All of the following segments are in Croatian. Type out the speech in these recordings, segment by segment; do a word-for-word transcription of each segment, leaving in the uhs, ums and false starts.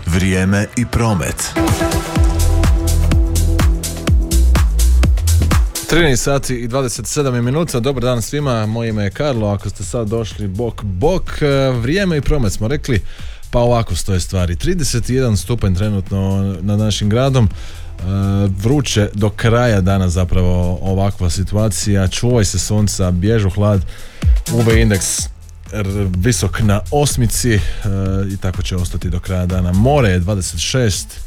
Vrijeme i promet. trinaest sati i dvadeset sedam minuta. Dobar dan svima, moje ime je Karlo. Ako ste sad došli bok bok, vrijeme i promet smo rekli. Pa ovako stoje stvari. trideset jedan stupanj trenutno nad našim gradom. Vruće do kraja dana zapravo ovakva situacija. Čuvaj se sunca, bjež u hlad. U V indeks visok na osmici i tako će ostati do kraja dana. More je dvadeset šest.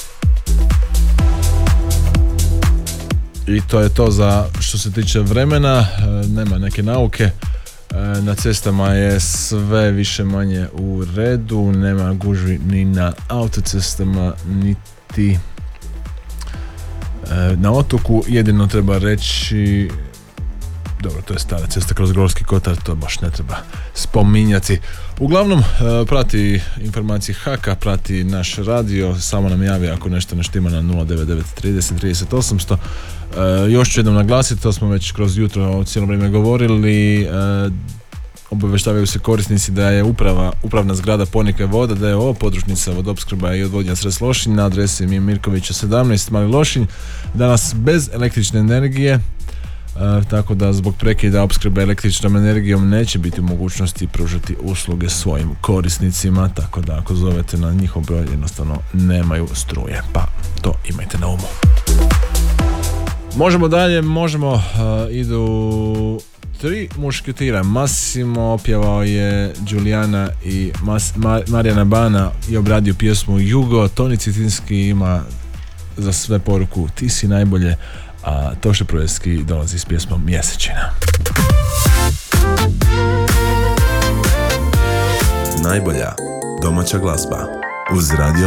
I to je to za što se tiče vremena. Nema neke nauke. Na cestama je sve više manje u redu. Nema gužvi ni na autocestama niti na otoku. Jedino treba reći, dobro, to je stara cesta kroz Gorski kotar, to baš ne treba spominjati. Uglavnom, prati informacije Haka, prati naš radio, samo nam javi ako nešto ne štima na nula devet devet trideset trideset osamsto. Još ću jednom naglasiti, to smo već kroz jutro cijelo vrijeme govorili, obavještavaju se korisnici da je uprava, upravna zgrada Ponikve voda, da je ovo podružnica vodoopskrba i odvodnja Cres Lošinj na adresi Mirkovića sedamnaest, Mali Lošinj, danas bez električne energije. E, tako da zbog prekida opskrbe električnom energijom neće biti u mogućnosti pružati usluge svojim korisnicima, tako da ako zovete na njihov broj jednostavno nemaju struje, pa to imajte na umu. Možemo dalje, možemo, uh, idu tri mušketira. Massimo pjevao je Giuliana i Mas, Ma, Marijana Bana i obradio pjesmu Jugo. Toni Citinski ima za sve poruku Ti si najbolje, a Toše Projeski dolazi s pjesmom Mjesečina. Najbolja domaća glazba uz radio